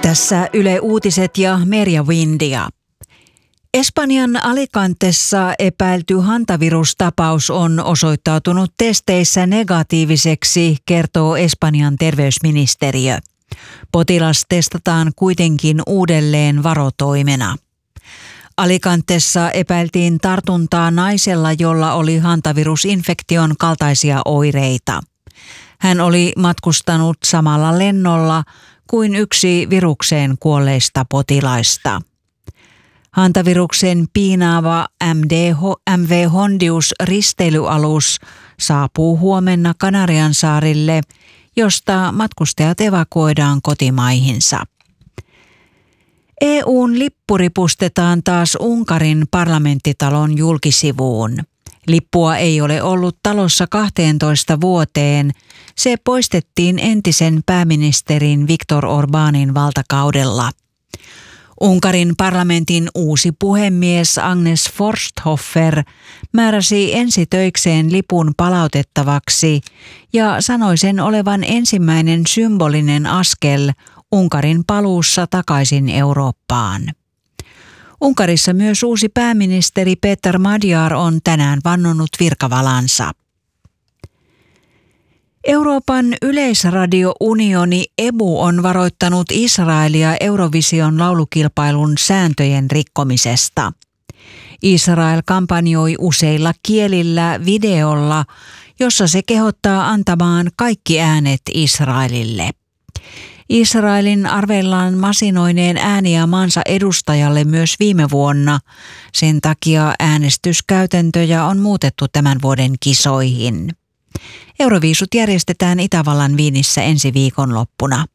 Tässä Yle Uutiset ja Merja Windia. Espanjan Alicantessa epäilty hantavirustapaus on osoittautunut testeissä negatiiviseksi, kertoo Espanjan terveysministeriö. Potilas testataan kuitenkin uudelleen varotoimena. Alicantessa epäiltiin tartuntaa naisella, jolla oli hantavirusinfektion kaltaisia oireita. Hän oli matkustanut samalla lennolla kuin yksi virukseen kuolleista potilaista. Hantaviruksen piinaava MV Hondius risteilyalus saapuu huomenna Kanariansaarille, josta matkustajat evakuoidaan kotimaihinsa. EU:n lippu ripustetaan taas Unkarin parlamenttitalon julkisivuun. Lippua ei ole ollut talossa 12 vuoteen. Se poistettiin entisen pääministerin Viktor Orbánin valtakaudella. Unkarin parlamentin uusi puhemies Agnes Forsthofer määräsi ensitöikseen lipun palautettavaksi ja sanoi sen olevan ensimmäinen symbolinen askel Unkarin paluussa takaisin Eurooppaan. Unkarissa myös uusi pääministeri Péter Magyar on tänään vannonut virkavalansa. Euroopan yleisradiounioni EBU on varoittanut Israelia Eurovision laulukilpailun sääntöjen rikkomisesta. Israel kampanjoi useilla kielillä videolla, jossa se kehottaa antamaan kaikki äänet Israelille. Israelin arvellaan masinoineen ääniä maansa edustajalle myös viime vuonna. Sen takia äänestyskäytäntöjä on muutettu tämän vuoden kisoihin. Euroviisut järjestetään Itävallan Viinissä ensi viikonloppuna.